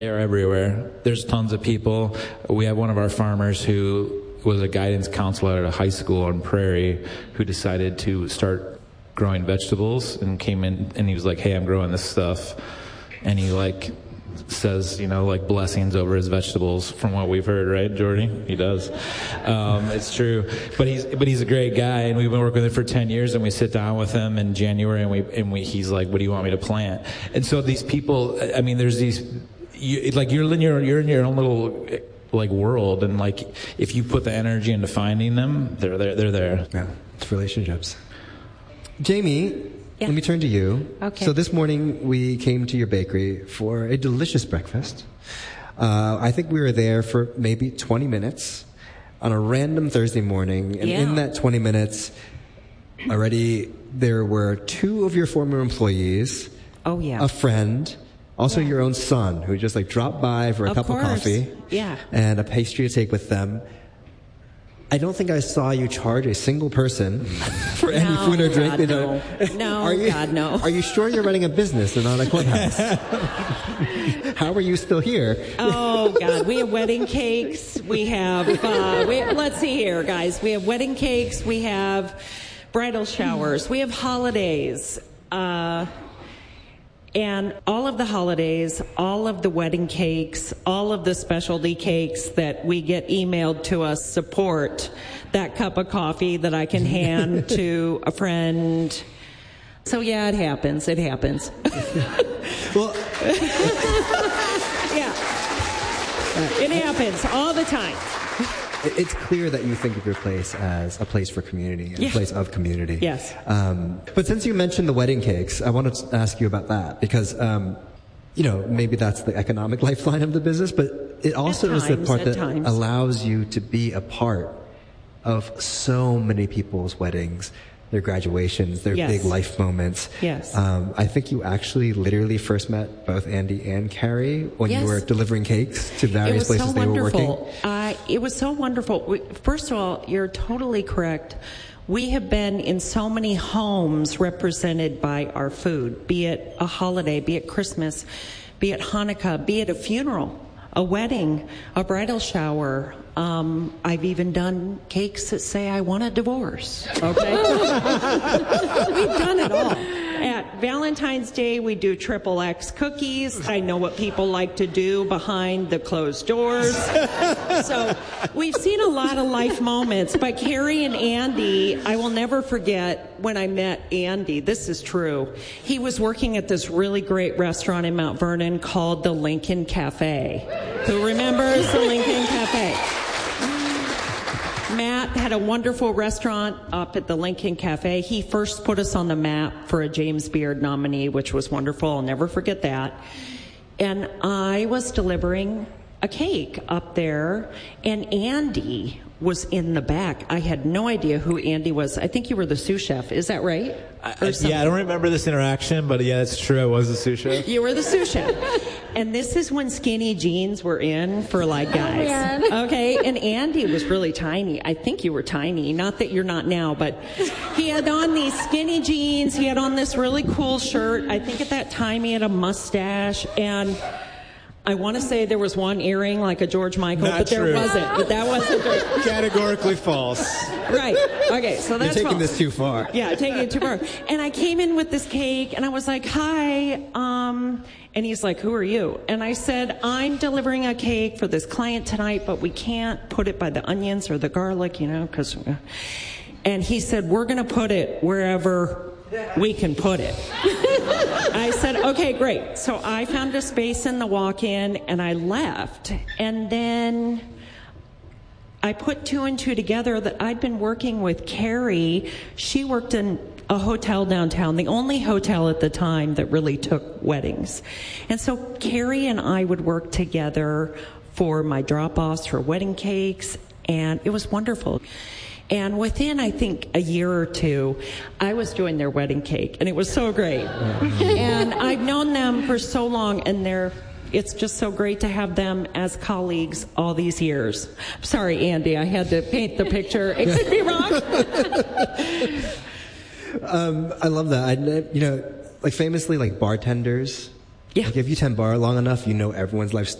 They're everywhere. There's tons of people. We have one of our farmers who was a guidance counselor at a high school on Prairie who decided to start growing vegetables and came in and he was like, hey, I'm growing this stuff. And he says, blessings over his vegetables from what we've heard, right, Jordy? He does. It's true. But he's a great guy, and we've been working with him for 10 years, and we sit down with him in January, and he's like, what do you want me to plant? And so these people, there's these, you're in your own little, world, and, if you put the energy into finding them, they're there. Yeah, it's relationships. Jamie, yeah. Let me turn to you. Okay. So this morning we came to your bakery for a delicious breakfast. I think we were there for maybe 20 minutes on a random Thursday morning. And in that 20 minutes, already there were 2 of your former employees. Oh, yeah. A friend. Also your own son who just dropped by for a cup of coffee. Yeah. And a pastry to take with them. I don't think I saw you charge a single person for any food or drink. God, no. Are you sure you're running a business and not a clubhouse? How are you still here? Oh, God. We have wedding cakes. We have, let's see here, guys. We have wedding cakes. We have bridal showers. We have holidays. And all of the holidays, all of the wedding cakes, all of the specialty cakes that we get emailed to us support that cup of coffee that I can hand to a friend. So, yeah, it happens. It happens. Well, yeah. It happens all the time. It's clear that you think of your place as a place for community, a place of community. Yes. But since you mentioned the wedding cakes, I wanted to ask you about that because, maybe that's the economic lifeline of the business, but it also is the part that allows you to be a part of so many people's weddings, their graduations, their big life moments. Yes. I think you actually literally first met both Andy and Carrie when you were delivering cakes to various places they were working. It was so wonderful. First of all, you're totally correct. We have been in so many homes represented by our food, be it a holiday, be it Christmas, be it Hanukkah, be it a funeral, a wedding, a bridal shower. I've even done cakes that say I want a divorce. Okay? We've done it all. At Valentine's Day, we do XXX cookies. I know what people like to do behind the closed doors. So we've seen a lot of life moments. But Carrie and Andy, I will never forget when I met Andy. This is true. He was working at this really great restaurant in Mount Vernon called the Lincoln Cafe. Who remembers the Lincoln Cafe? Matt had a wonderful restaurant up at the Lincoln Cafe. He first put us on the map for a James Beard nominee, which was wonderful. I'll never forget that. And I was delivering a cake up there, and Andy was in the back. I had no idea who Andy was. I think you were the sous chef. Is that right? I don't remember this interaction, but yeah, it's true. I was the sous chef. You were the sous chef. And this is when skinny jeans were in for guys. Okay, and Andy was really tiny. I think you were tiny. Not that you're not now, but he had on these skinny jeans. He had on this really cool shirt. I think at that time he had a mustache, and I want to say there was one earring like a George Michael, Not but there true. wasn't. But that wasn't true. Categorically false. Right. Okay, so that's You're taking false. this too far. Yeah, taking it too far. And I came in with this cake, and I was like, hi, and he's like, who are you? And I said, I'm delivering a cake for this client tonight, but we can't put it by the onions or the garlic, because... And he said, we're going to put it wherever we can put it. I said, okay, great. So I found a space in the walk-in, and I left. And then I put 2 and 2 together that I'd been working with Carrie. She worked in a hotel downtown, the only hotel at the time that really took weddings. And so Carrie and I would work together for my drop-offs for wedding cakes, and it was wonderful. And within, I think, a year or 2, I was doing their wedding cake, and it was so great. And I've known them for so long, and it's just so great to have them as colleagues all these years. Sorry, Andy, I had to paint the picture. It could be wrong. I love that. Famously, bartenders Yeah. Like if you tend bar long enough, you know everyone's life story.